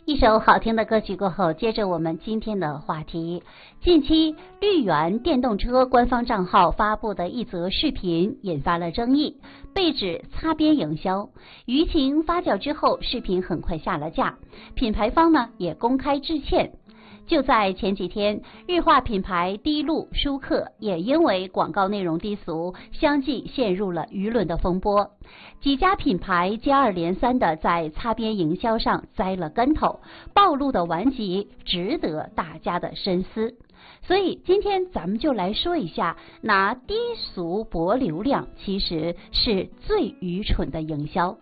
一首好听的歌曲过后，接着我们今天的话题。近期绿源电动车官方账号发布的一则视频引发了争议，被指擦边营销。舆情发酵之后，视频很快下了架，品牌方呢也公开致歉。就在前几天，日化品牌滴露、舒克也因为广告内容低俗，相继陷入了舆论的风波。几家品牌接二连三的在擦边营销上栽了跟头，暴露的顽疾值得大家的深思。所以今天咱们就来说一下，拿低俗博流量其实是最愚蠢的营销。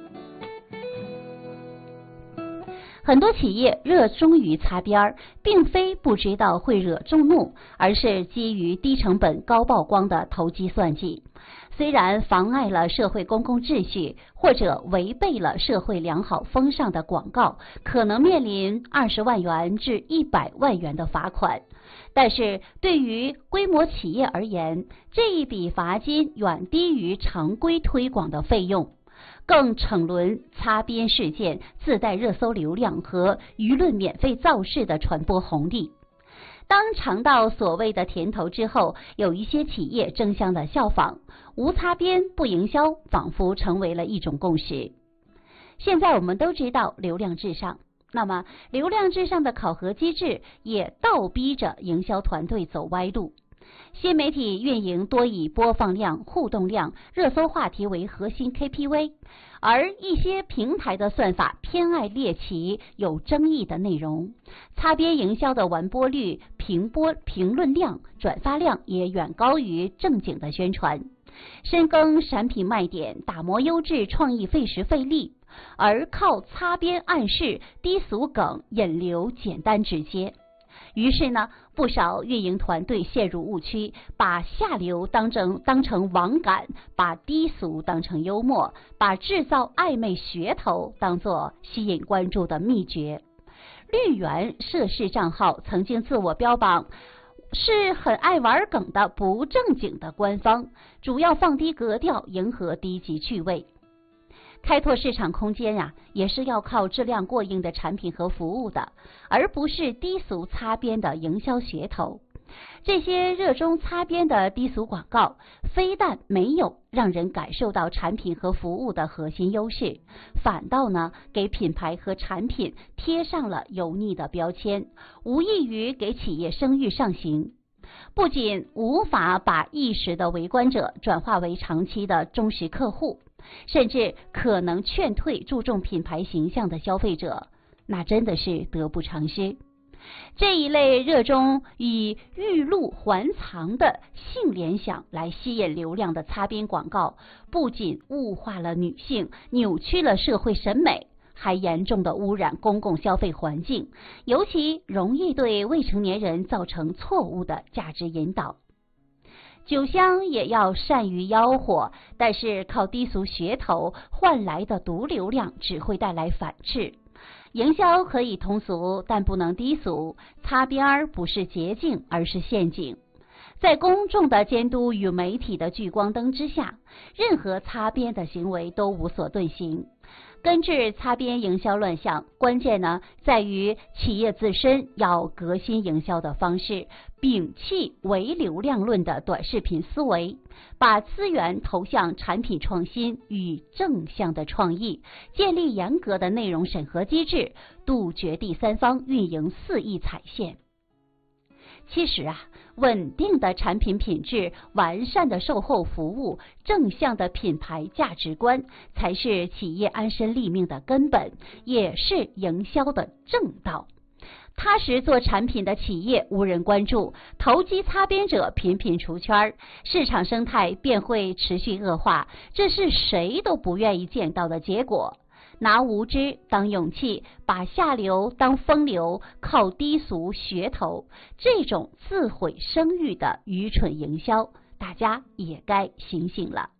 很多企业热衷于擦边，并非不知道会惹众怒，而是基于低成本高曝光的投机算计。虽然妨碍了社会公共秩序或者违背了社会良好风尚的广告，可能面临20万元至100万元的罚款，但是对于规模企业而言，这一笔罚金远低于常规推广的费用。更逞沦擦边事件自带热搜流量和舆论免费造势的传播红利。当尝到所谓的甜头之后，有一些企业争相的效仿，无擦边不营销仿佛成为了一种共识。现在我们都知道流量至上，那么流量至上的考核机制也倒逼着营销团队走歪路。新媒体运营多以播放量、互动量、热搜话题为核心 KPI， 而一些平台的算法偏爱猎奇、有争议的内容。擦边营销的完播率、评论量、转发量也远高于正经的宣传。深耕产品卖点，打磨优质创意费时费力，而靠擦边暗示、低俗梗引流简单直接。于是呢，不少运营团队陷入误区，把下流当成网感，把低俗当成幽默，把制造暧昧噱头当作吸引关注的秘诀。绿源涉事账号曾经自我标榜是很爱玩梗的不正经的官方，主要放低格调，迎合低级趣味。开拓市场空间也是要靠质量过硬的产品和服务的，而不是低俗擦边的营销噱头。这些热衷擦边的低俗广告，非但没有让人感受到产品和服务的核心优势，反倒呢给品牌和产品贴上了油腻的标签，无异于给企业声誉上行。不仅无法把一时的围观者转化为长期的忠实客户，甚至可能劝退注重品牌形象的消费者，那真的是得不偿失。这一类热衷以欲露还藏的性联想来吸引流量的擦边广告，不仅物化了女性，扭曲了社会审美，还严重的污染公共消费环境，尤其容易对未成年人造成错误的价值引导。酒香也要善于吆喝，但是靠低俗噱头换来的毒流量只会带来反噬。营销可以通俗，但不能低俗。擦边不是捷径，而是陷阱。在公众的监督与媒体的聚光灯之下，任何擦边的行为都无所遁形。根治擦边营销乱象，关键呢在于企业自身要革新营销的方式，摒弃唯流量论的短视频思维，把资源投向产品创新与正向的创意，建立严格的内容审核机制，杜绝第三方运营肆意踩线。其实稳定的产品品质、完善的售后服务、正向的品牌价值观，才是企业安身立命的根本，也是营销的正道。踏实做产品的企业无人关注，投机擦边者频频出圈，市场生态便会持续恶化，这是谁都不愿意见到的结果。拿无知当勇气，把下流当风流，靠低俗噱头，这种自毁声誉的愚蠢营销，大家也该醒醒了。